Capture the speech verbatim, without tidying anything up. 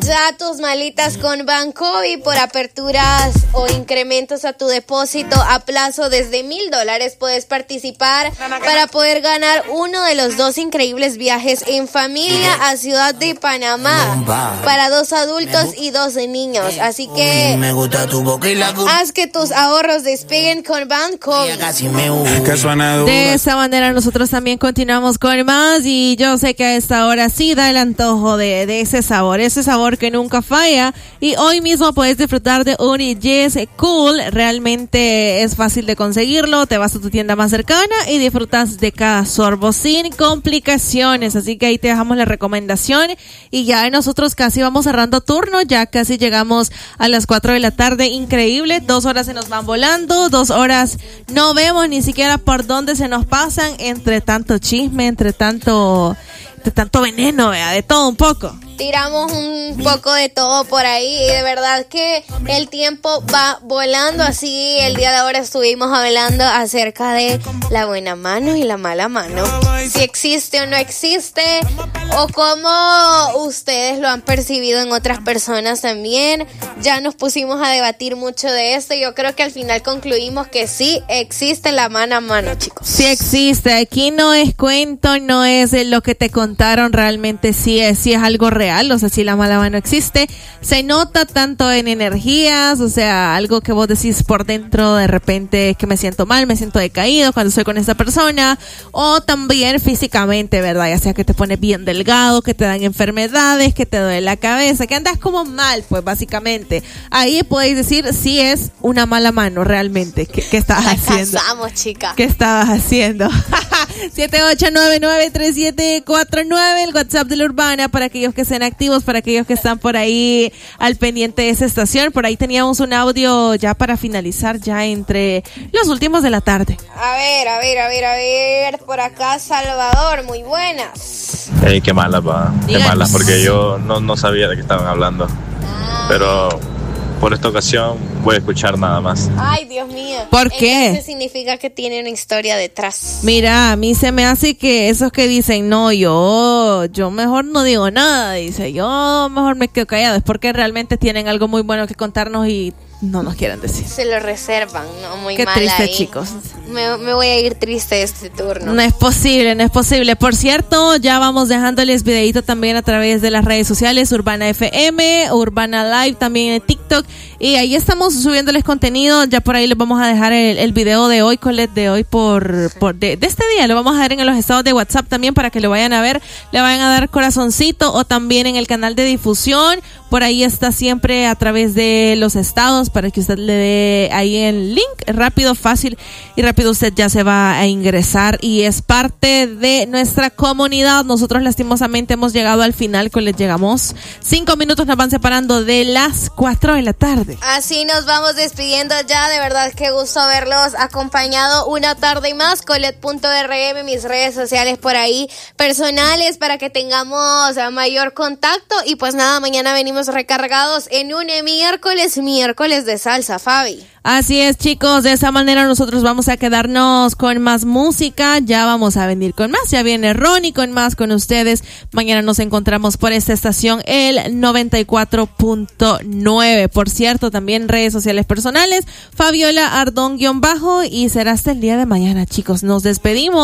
ya tus malitas con Bancovi por aperturas o incrementos a tu depósito a plazo desde mil dólares. Puedes participar para poder ganar uno de los dos increíbles viajes en familia a Ciudad de Panamá para dos adultos y dos niños. Así que haz que tus ahorros despeguen con Bancovi. De esa manera nosotros también continuamos con más, y yo sé que a esta hora sí da el antojo de, de ese sabor, ese sabor que nunca falla, y hoy mismo puedes disfrutar de un Yes Cool. Realmente es fácil de conseguirlo, te vas a tu tienda más cercana y disfrutas de cada sorbo sin complicaciones, así que ahí te dejamos la recomendación. Y ya nosotros casi vamos cerrando turno, ya casi llegamos a las cuatro de la tarde. Increíble, dos horas se nos van volando, dos horas no vemos ni siquiera por dónde se nos pasan, entre tanto chisme, entre tanto de tanto veneno, ¿verdad? De todo un poco. Tiramos un poco de todo por ahí y de verdad que el tiempo va volando. Así el día de ahora estuvimos hablando acerca de la buena mano y la mala mano, si existe o no existe, o cómo ustedes lo han percibido en otras personas también. Ya nos pusimos a debatir mucho de esto y yo creo que al final concluimos que sí existe la mano a mano, chicos. Sí existe, aquí no es cuento, no es lo que te contaron, realmente sí es, sí es algo real. O sea, si la mala mano existe, se nota tanto en energías, o sea, algo que vos decís por dentro, de repente que me siento mal, me siento decaído cuando estoy con esta persona, o también físicamente, ¿verdad? Ya sea que te pones bien delgado, que te dan enfermedades, que te duele la cabeza, que andas como mal, pues básicamente. Ahí podéis decir si es una mala mano realmente. ¿Qué, qué estabas haciendo? Casamos, chica. ¿Qué estabas haciendo? siete ocho nueve nueve tres siete cuatro nueve, el WhatsApp de la Urbana para aquellos que se activos, para aquellos que están por ahí al pendiente de esa estación. Por ahí teníamos un audio ya para finalizar, ya entre los últimos de la tarde. A ver, a ver, a ver, a ver, por acá Salvador, muy buenas. Ey, qué malas, va, qué malas, porque yo no, no sabía de qué estaban hablando, ah. pero por esta ocasión voy a escuchar nada más. Ay, Dios mío. ¿Por qué? Entonces significa que tiene una historia detrás. Mira, a mí se me hace que esos que dicen, no, yo, yo mejor no digo nada, dice, yo mejor me quedo callado, es porque realmente tienen algo muy bueno que contarnos y no nos quieren decir. Se lo reservan, ¿no? Muy Qué mal triste, ahí. chicos. Me, me voy a ir triste este turno. No es posible, no es posible. Por cierto, ya vamos dejándoles videito también a través de las redes sociales, Urbana F M, Urbana Live, también en TikTok. Y ahí estamos subiéndoles contenido. Ya por ahí les vamos a dejar el, el video de hoy, Colette, de hoy por, por de, de este día. Lo vamos a dejar en los estados de WhatsApp también para que lo vayan a ver. Le vayan a dar corazoncito, o también en el canal de difusión. Por ahí está siempre a través de los estados para que usted le dé ahí el link. Rápido, fácil y rápido usted ya se va a ingresar y es parte de nuestra comunidad. Nosotros lastimosamente hemos llegado al final, con les llegamos. Cinco minutos nos van separando de las cuatro de la tarde. Así nos vamos despidiendo ya. De verdad qué gusto haberlos acompañado una tarde más. Colette punto R M, mis redes sociales por ahí personales para que tengamos mayor contacto. Y pues nada, mañana venimos recargados en un miércoles, miércoles de salsa, Fabi. Así es, chicos, de esa manera nosotros vamos a quedarnos con más música, ya vamos a venir con más, ya viene Ronnie con más con ustedes. Mañana nos encontramos por esta estación, el noventa y cuatro punto nueve. Por cierto, también redes sociales personales, Fabiola Ardón guión bajo, y será hasta el día de mañana, chicos. Nos despedimos.